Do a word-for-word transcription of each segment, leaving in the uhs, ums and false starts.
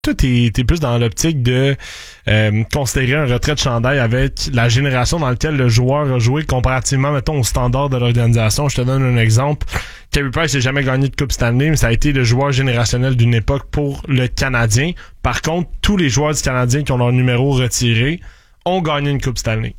toi, t'es, t'es plus dans l'optique de euh, considérer un retrait de chandail avec la génération dans laquelle le joueur a joué comparativement, mettons, au standard de l'organisation. Je te donne un exemple. Carey Price n'a jamais gagné de Coupe Stanley, mais ça a été le joueur générationnel d'une époque pour le Canadien. Par contre, tous les joueurs du Canadien qui ont leur numéro retiré ont gagné une Coupe Stanley.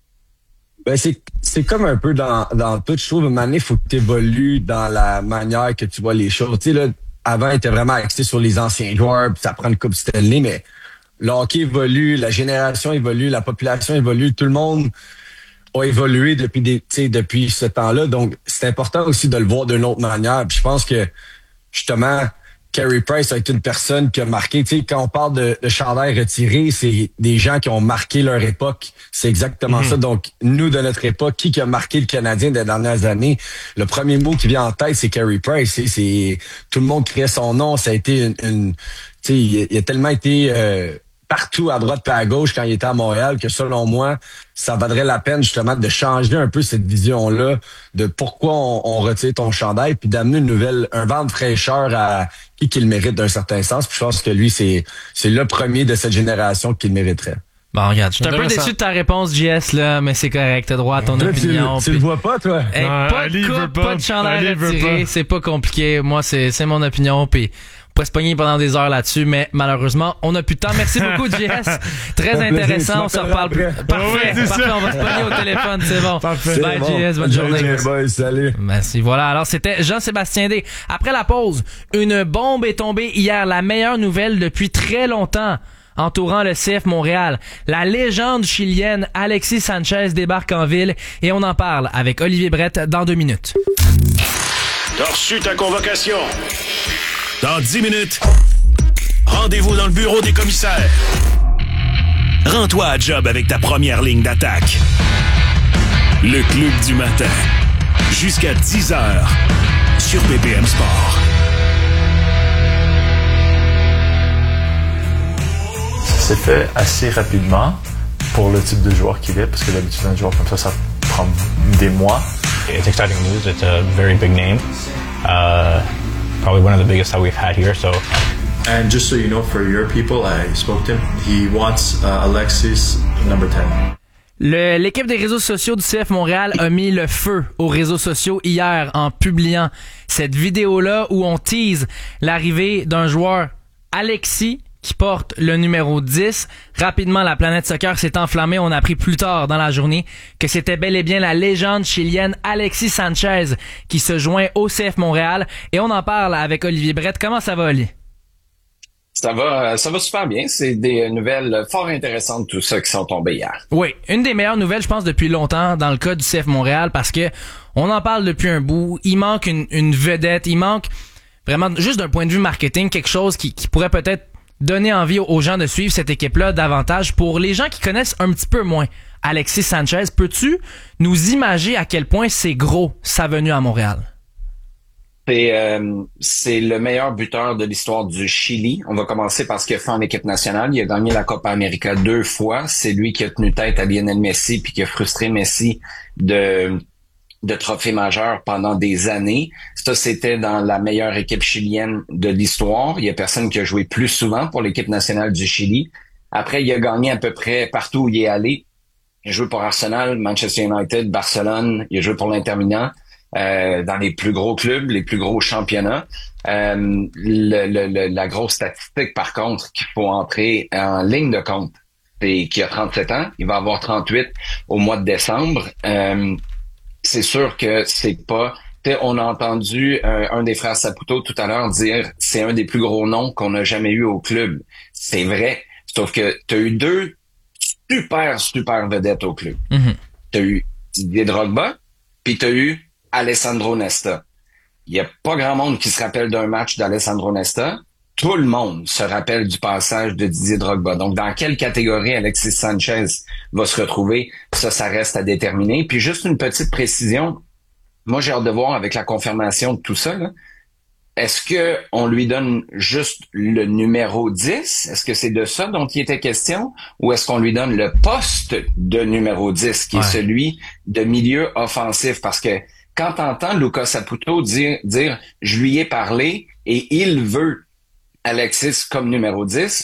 Ben c'est c'est comme un peu dans dans tout. Je trouve, à un moment donné, il faut que tu évolues dans la manière que tu vois les choses. Tu sais, là, avant, il était vraiment axé sur les anciens joueurs, puis ça prend une Coupe Stanley, mais le hockey évolue, la génération évolue, la population évolue, tout le monde a évolué depuis des, tu sais, depuis ce temps-là. Donc, c'est important aussi de le voir d'une autre manière. Puis je pense que, justement, Carey Price a été une personne qui a marqué, tu sais, quand on parle de, de chandail retiré, c'est des gens qui ont marqué leur époque. C'est exactement mm-hmm. ça. Donc, nous, de notre époque, qui, qui a marqué le Canadien des dernières années? Le premier mot qui vient en tête, c'est Carey Price. C'est, c'est tout le monde criait son nom. Ça a été une, une tu sais, il, il a tellement été euh, partout à droite et à gauche quand il était à Montréal que, selon moi, ça vaudrait la peine justement de changer un peu cette vision-là de pourquoi on, on retire ton chandail, puis d'amener une nouvelle, un vent de fraîcheur à qui qu'il mérite d'un certain sens. Puis je pense que lui, c'est c'est le premier de cette génération qui le mériterait. Bon, regarde, je suis un peu déçu de ta réponse, J S, là, mais c'est correct, t'as droit à ton toi, opinion. Tu, tu le vois pas, toi? Hey, non, pas de coupe, pas, pas de chandail retiré, c'est pas compliqué. Moi, c'est c'est mon opinion, puis on pourrait se pogner pendant des heures là-dessus, mais malheureusement, on n'a plus de temps. Merci beaucoup, J S. Très intéressant, on se reparle plus. Parfait, oui, parfait, on va se pogner au téléphone, c'est bon. Parfait. Bye, bon. J S, bonne Salut, journée. Bye, salut. Merci. Voilà, alors c'était Jean-Sébastien D. Après la pause, une bombe est tombée hier, la meilleure nouvelle depuis très longtemps entourant le C F Montréal. La légende chilienne Alexis Sanchez débarque en ville et on en parle avec Olivier Brett dans deux minutes. T'as reçu ta convocation. Dans dix minutes, rendez-vous dans le bureau des commissaires. Rends-toi à job avec ta première ligne d'attaque. Le Club du matin. Jusqu'à dix heures sur B P M Sport. Ça s'est fait assez rapidement pour le type de joueur qu'il est, parce que d'habitude, un joueur comme ça, ça prend des mois. It's exciting news. It's a very big name. Uh, probably one of the biggest that we've had here. So, And just so you know, for your people, I spoke to him. He wants uh, Alexis number ten. Le, l'équipe des réseaux sociaux du C F Montréal a mis le feu aux réseaux sociaux hier en publiant cette vidéo-là où on tease l'arrivée d'un joueur, Alexis, qui porte le numéro dix. Rapidement, la planète soccer s'est enflammée. On a appris plus tard dans la journée que c'était bel et bien la légende chilienne Alexis Sanchez qui se joint au C F Montréal. Et on en parle avec Olivier Brett. Comment ça va, Oli? Ça va, ça va super bien. C'est des nouvelles fort intéressantes, tout ça, qui sont tombées hier. Oui, une des meilleures nouvelles, je pense, depuis longtemps dans le cas du C F Montréal, parce que on en parle depuis un bout. Il manque une, une vedette. Il manque vraiment, juste d'un point de vue marketing, quelque chose qui, qui pourrait peut-être donner envie aux gens de suivre cette équipe-là davantage. Pour les gens qui connaissent un petit peu moins Alexis Sanchez, peux-tu nous imaginer à quel point c'est gros sa venue à Montréal? C'est, euh, c'est le meilleur buteur de l'histoire du Chili. On va commencer par ce qu'il a fait en équipe nationale. Il a gagné la Copa América deux fois. C'est lui qui a tenu tête à Lionel Messi puis qui a frustré Messi de de trophées majeurs pendant des années. Ça, c'était dans la meilleure équipe chilienne de l'histoire. Il y a personne qui a joué plus souvent pour l'équipe nationale du Chili. Après, il a gagné à peu près partout où il est allé. Il a joué pour Arsenal, Manchester United, Barcelone. Il a joué pour l'Inter Milan, euh, dans les plus gros clubs, les plus gros championnats. Euh, le, le, le, la grosse statistique, par contre, qu'il faut entrer en ligne de compte, c'est qu'il a trente-sept ans. Il va avoir trente-huit au mois de décembre. Euh, c'est sûr que c'est pas... On a entendu euh, un des frères Saputo tout à l'heure dire c'est un des plus gros noms qu'on a jamais eu au club. C'est vrai. Sauf que tu as eu deux super, super vedettes au club. Mm-hmm. Tu as eu Didier Drogba, puis tu as eu Alessandro Nesta. Il y a pas grand monde qui se rappelle d'un match d'Alessandro Nesta. Tout le monde se rappelle du passage de Didier Drogba. Donc, dans quelle catégorie Alexis Sanchez va se retrouver? Ça, ça reste à déterminer. Puis juste une petite précision. Moi, j'ai hâte de voir avec la confirmation de tout ça, là. Est-ce que on lui donne juste le numéro dix? Est-ce que c'est de ça dont il était question? Ou est-ce qu'on lui donne le poste de numéro dix, qui ouais. est celui de milieu offensif? Parce que quand t'entends Lucas Saputo dire, dire « je lui ai parlé et il veut », Alexis comme numéro dix.